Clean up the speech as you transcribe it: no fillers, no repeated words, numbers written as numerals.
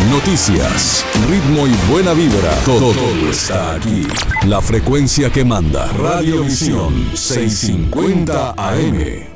Noticias, ritmo y buena vibra. Todo está aquí. La frecuencia que manda. Radiovisión 650 AM.